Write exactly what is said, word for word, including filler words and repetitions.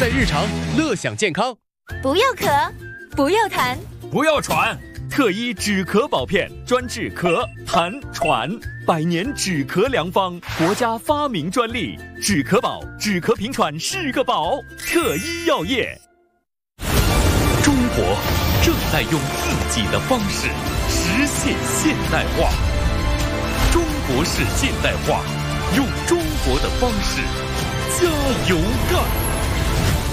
在日常，乐享健康。 不要咳，不要痰， 不要喘。特医止咳宝片，专治咳、痰、喘，百年止咳良方，国家发明专利。止咳宝，止咳平喘是个宝。特医药业。中国正在用自己的方式实现现代化。中国式现代化，用中国的方式加油干！